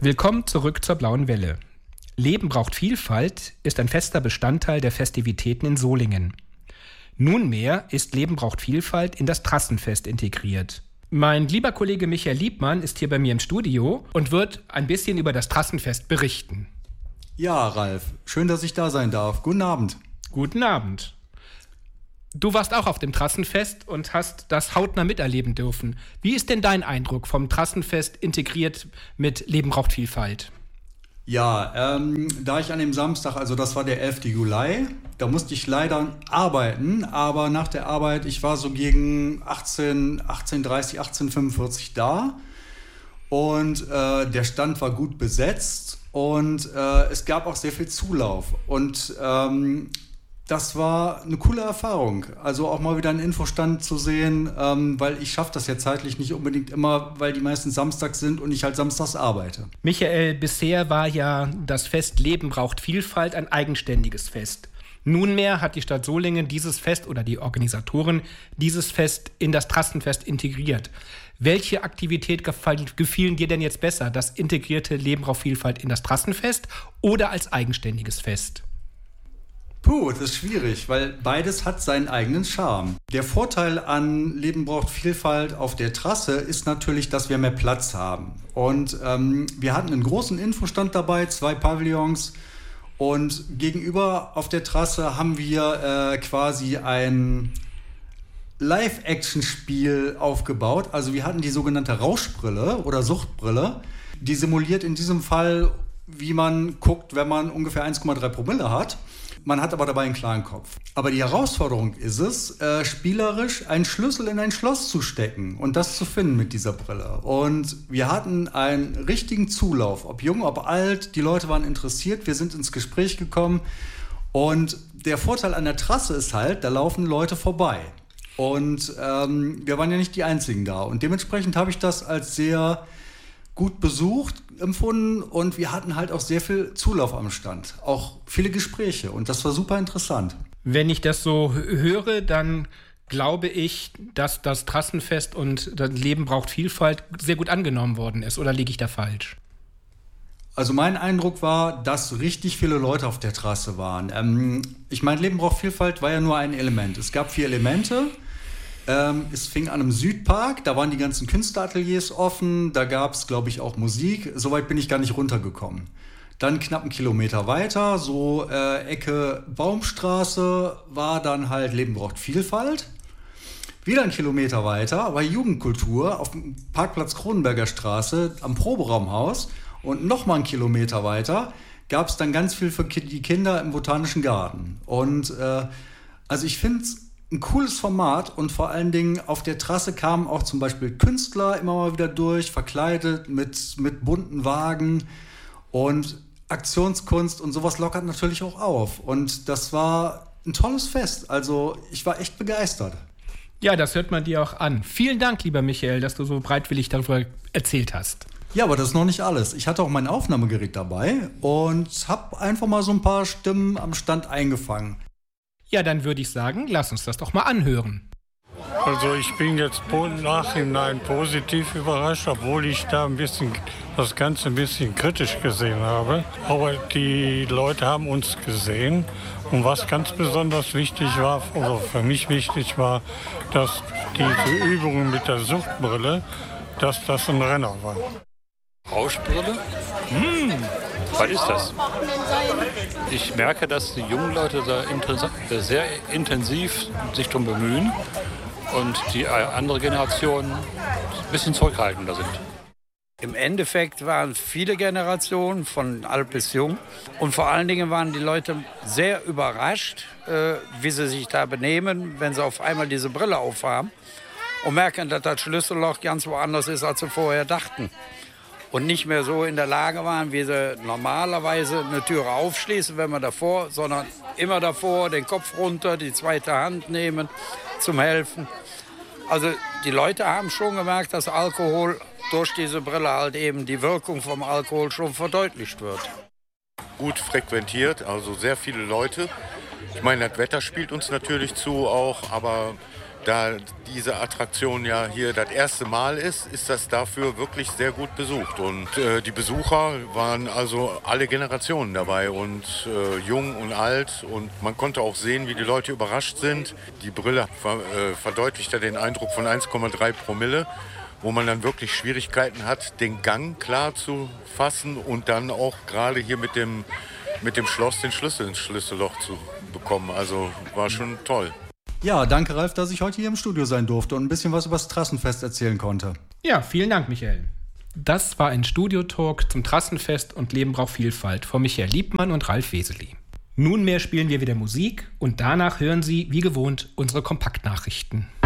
Willkommen zurück zur Blauen Welle. Leben braucht Vielfalt ist ein fester Bestandteil der Festivitäten in Solingen. Nunmehr ist Leben braucht Vielfalt in das Trassenfest integriert. Mein lieber Kollege Michael Liebmann ist hier bei mir im Studio und wird ein bisschen über das Trassenfest berichten. Ja, Ralf, schön, dass ich da sein darf. Guten Abend. Guten Abend. Du warst auch auf dem Trassenfest und hast das hautnah miterleben dürfen. Wie ist denn dein Eindruck vom Trassenfest integriert mit Leben braucht Vielfalt? Ja, da ich an dem Samstag, also das war der 11. Juli, da musste ich leider arbeiten, aber nach der Arbeit, ich war so gegen 18:30, 18:45 da und der Stand war gut besetzt und es gab auch sehr viel Zulauf und das war eine coole Erfahrung, also auch mal wieder einen Infostand zu sehen, weil ich schaffe das ja zeitlich nicht unbedingt immer, weil die meisten samstags sind und ich halt samstags arbeite. Michael, bisher war ja das Fest Leben braucht Vielfalt ein eigenständiges Fest. Nunmehr hat die Stadt Solingen dieses Fest oder die Organisatoren dieses Fest in das Trassenfest integriert. Welche Aktivität gefielen dir denn jetzt besser? Das integrierte Leben braucht Vielfalt in das Trassenfest oder als eigenständiges Fest? Das ist schwierig, weil beides hat seinen eigenen Charme. Der Vorteil an Leben braucht Vielfalt auf der Trasse ist natürlich, dass wir mehr Platz haben. Und wir hatten einen großen Infostand dabei, 2 Pavillons. Und gegenüber auf der Trasse haben wir quasi ein Live-Action-Spiel aufgebaut. Also wir hatten die sogenannte Rauschbrille oder Suchtbrille. Die simuliert in diesem Fall, wie man guckt, wenn man ungefähr 1,3 Promille hat. Man hat aber dabei einen klaren Kopf. Aber die Herausforderung ist es, spielerisch einen Schlüssel in ein Schloss zu stecken und das zu finden mit dieser Brille. Und wir hatten einen richtigen Zulauf, ob jung, ob alt. Die Leute waren interessiert, wir sind ins Gespräch gekommen. Und der Vorteil an der Trasse ist halt, da laufen Leute vorbei. Und wir waren ja nicht die Einzigen da. Und dementsprechend habe ich das als sehr gut besucht empfunden und wir hatten halt auch sehr viel Zulauf am Stand, auch viele Gespräche und das war super interessant. Wenn ich das so höre, dann glaube ich, dass das Trassenfest und das Leben braucht Vielfalt sehr gut angenommen worden ist, oder liege ich da falsch? Also mein Eindruck war, dass richtig viele Leute auf der Trasse waren. Ich meine, Leben braucht Vielfalt war ja nur ein Element. Es gab 4 Elemente. Es fing an im Südpark, da waren die ganzen Künstlerateliers offen, da gab es, glaube ich, auch Musik. Soweit bin ich gar nicht runtergekommen. Dann knapp einen Kilometer weiter, so Ecke Baumstraße, war dann halt Leben braucht Vielfalt. Wieder einen Kilometer weiter war Jugendkultur auf dem Parkplatz Kronenberger Straße am Proberaumhaus. Und nochmal einen Kilometer weiter gab es dann ganz viel für die Kinder im Botanischen Garten. Und also ich finde es ein cooles Format und vor allen Dingen auf der Trasse kamen auch zum Beispiel Künstler immer mal wieder durch, verkleidet mit bunten Wagen und Aktionskunst und sowas lockert natürlich auch auf. Und das war ein tolles Fest, also ich war echt begeistert. Ja, das hört man dir auch an. Vielen Dank, lieber Michael, dass du so bereitwillig darüber erzählt hast. Ja, aber das ist noch nicht alles. Ich hatte auch mein Aufnahmegerät dabei und habe einfach mal so ein paar Stimmen am Stand eingefangen. Ja, dann würde ich sagen, lass uns das doch mal anhören. Also ich bin jetzt nachhinein positiv überrascht, obwohl ich da das Ganze ein bisschen kritisch gesehen habe. Aber die Leute haben uns gesehen. Und was ganz besonders wichtig war, oder für mich wichtig war, dass diese Übungen mit der Suchtbrille, dass das ein Renner war. Rauschbrille? Was ist das? Ich merke, dass die jungen Leute da sehr intensiv sich darum bemühen und die andere Generation ein bisschen zurückhaltender sind. Im Endeffekt waren viele Generationen von alt bis jung und vor allen Dingen waren die Leute sehr überrascht, wie sie sich da benehmen, wenn sie auf einmal diese Brille aufhaben und merken, dass das Schlüsselloch ganz woanders ist, als sie vorher dachten. Und nicht mehr so in der Lage waren, wie sie normalerweise eine Türe aufschließen, wenn man davor, sondern immer davor den Kopf runter, die zweite Hand nehmen zum Helfen. Also die Leute haben schon gemerkt, dass Alkohol durch diese Brille halt eben die Wirkung vom Alkohol schon verdeutlicht wird. Gut frequentiert, also sehr viele Leute. Ich meine, das Wetter spielt uns natürlich zu auch, aber Da diese Attraktion ja hier das erste Mal ist das dafür wirklich sehr gut besucht. Und die Besucher waren also alle Generationen dabei und jung und alt. Und man konnte auch sehen, wie die Leute überrascht sind. Die Brille verdeutlicht ja den Eindruck von 1,3 Promille, wo man dann wirklich Schwierigkeiten hat, den Gang klar zu fassen und dann auch gerade hier mit dem Schloss den Schlüssel ins Schlüsselloch zu bekommen. Also war schon toll. Ja, danke Ralf, dass ich heute hier im Studio sein durfte und ein bisschen was über das Trassenfest erzählen konnte. Ja, vielen Dank, Michael. Das war ein Studiotalk zum Trassenfest und Leben braucht Vielfalt von Michael Liebmann und Ralf Weseli. Nunmehr spielen wir wieder Musik und danach hören Sie, wie gewohnt, unsere Kompaktnachrichten.